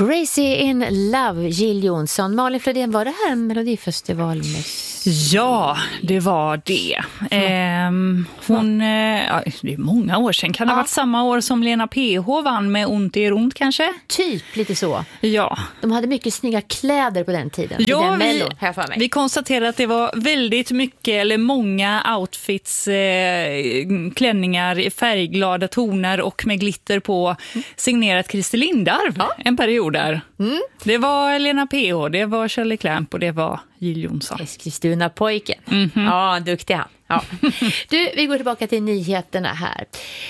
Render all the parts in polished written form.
Crazy in Love, Jill Johnson. Malin Flodén, var det här Melodifestival? Ja, det var det. Det är många år sedan. Kan det ha varit samma år som Lena PH vann med Ont i runt kanske? Typ lite så. Ja. De hade mycket snygga kläder på den tiden. Ja, den vi konstaterade att det var väldigt mycket eller många outfits, klänningar i färgglada toner och med glitter på, signerat Christer Lindarw en period där. Det var Lena PH, det var Shirley Clamp och det var Jill Johnson. Eskilstuna-pojken. Ja, duktig han. Ja. Du, vi går tillbaka till nyheterna här.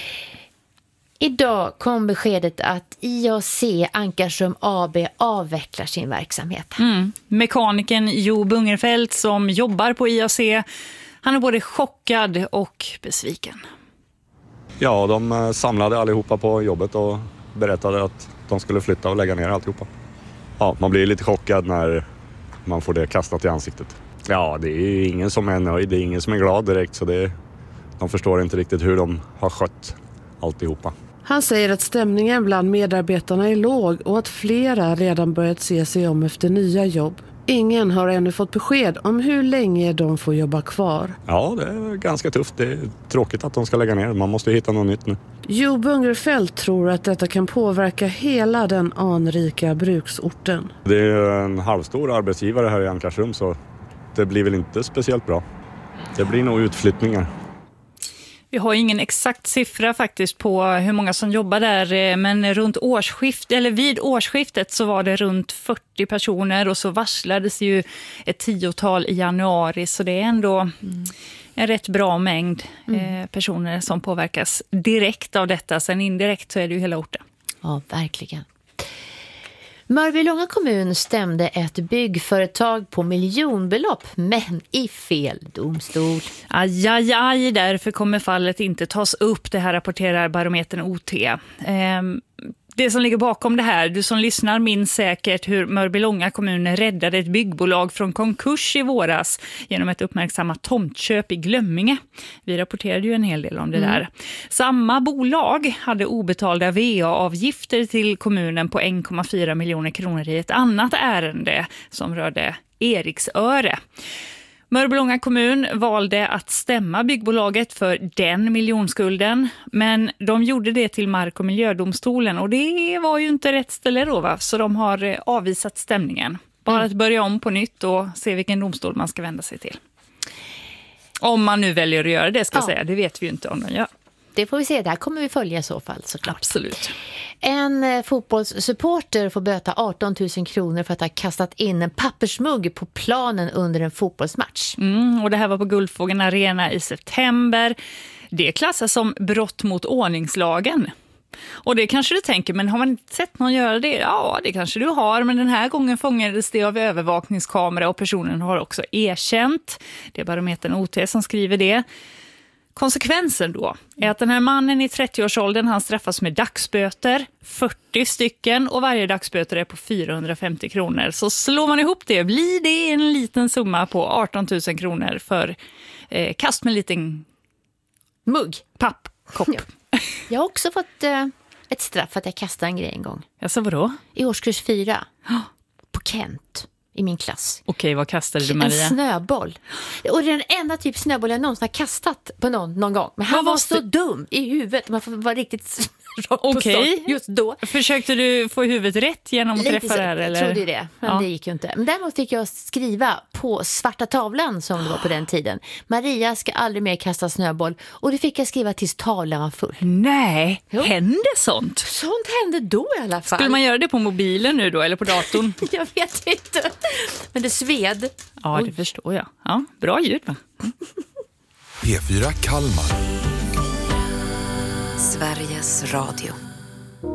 Idag kom beskedet att IAC Ankarsrum AB avvecklar sin verksamhet. Mekanikern Jo Bungerfeldt som jobbar på IAC, han är både chockad och besviken. Ja, de samlade allihopa på jobbet och berättade att de skulle flytta och lägga ner alltihopa. Ja, man blir lite chockad när man får det kastat i ansiktet. Ja, det är ingen som är nöjd, det är ingen som är glad direkt, så de förstår inte riktigt hur de har skött alltihopa. Han säger att stämningen bland medarbetarna är låg och att flera redan börjat se sig om efter nya jobb. Ingen har ännu fått besked om hur länge de får jobba kvar. Ja, det är ganska tufft. Det är tråkigt att de ska lägga ner. Man måste hitta något nytt nu. Jo Bungerfeldt tror att detta kan påverka hela den anrika bruksorten. Det är en halvstor arbetsgivare här i Ankarsrum, så det blir väl inte speciellt bra. Det blir nog utflyttningar. Vi har ingen exakt siffra faktiskt på hur många som jobbar där, men vid årsskiftet så var det runt 40 personer och så varslades ju ett 10-tal i januari, så det är ändå en rätt bra mängd personer som påverkas direkt av detta. Sen indirekt så är det ju hela orten. Ja, verkligen. Mörbylånga kommun stämde ett byggföretag på miljonbelopp, men i fel domstol. Aj, därför kommer fallet inte tas upp. Det här rapporterar Barometern OT. Det som ligger bakom det här, du som lyssnar minns säkert hur Mörbylånga kommun räddade ett byggbolag från konkurs i våras genom ett uppmärksammat tomtköp i Glömminge. Vi rapporterade ju en hel del om det där. Samma bolag hade obetalda VA-avgifter till kommunen på 1,4 miljoner kronor i ett annat ärende som rörde Eriksöre. Mörbylånga kommun valde att stämma byggbolaget för den miljonskulden, men de gjorde det till Mark- och miljödomstolen och det var ju inte rätt ställe då, va? Så de har avvisat stämningen. Bara att börja om på nytt och se vilken domstol man ska vända sig till. Om man nu väljer att göra det, ska jag säga. Det vet vi ju inte om de gör. Det får vi se, där kommer vi följa i så fall såklart. Absolut. En fotbollssupporter får böta 18 000 kronor för att ha kastat in en pappersmugg på planen under en fotbollsmatch. Och det här var på Guldfågeln Arena i september. Det klassas som brott mot ordningslagen. Och det kanske du tänker, men har man inte sett någon göra det? Ja, det kanske du har, men den här gången fångades det av övervakningskamera och personen har också erkänt. Det är Barometern OT som skriver det. Konsekvensen då är att den här mannen i 30-årsåldern, han straffas med dagsböter, 40 stycken, och varje dagsböter är på 450 kronor. Så slår man ihop det blir det en liten summa på 18 000 kronor för kast med en liten pappkopp. Ja. Jag har också fått ett straff för att jag kastade en grej en gång. Alltså vadå? I årskurs 4 på Kent. I min klass. Okej, vad kastade du, Maria? En snöboll. Och det är den enda typ snöboll jag någonsin har kastat på någon gång. Men han var så dum i huvudet. Man får vara riktigt rakt på stånd just då. Försökte du få huvudet rätt genom att träffa det här? Eller? Jag trodde det, men det gick ju inte. Men däremot fick jag skriva på svarta tavlan som det var på den tiden. Maria ska aldrig mer kasta snöboll. Och det fick jag skriva tills tavlan var full. Nej, hände sånt? Sånt hände då i alla fall. Skulle man göra det på mobilen nu då, eller på datorn? Jag vet inte. Men det sved. Ja, det förstår jag. Ja, bra ljud, va? P4 Kalmar. Sveriges Radio.